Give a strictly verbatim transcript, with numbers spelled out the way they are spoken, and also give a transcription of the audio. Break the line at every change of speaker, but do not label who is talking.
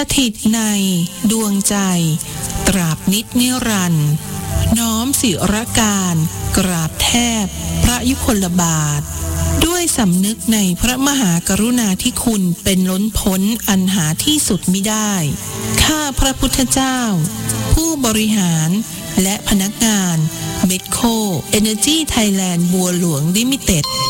ถิตในดวงใจตราบนิจนิรันดร์น้อมศิรการกราบแทบพระยุคลบาทด้วยสำนึกในพระมหากรุณาธิคุณเป็นล้นพ้นอันหาที่สุดมิได้ข้าพระพุทธเจ้าผู้บริหารและพนักงานเมดโค Energy Thailand บัวหลวงลิมิเต็ด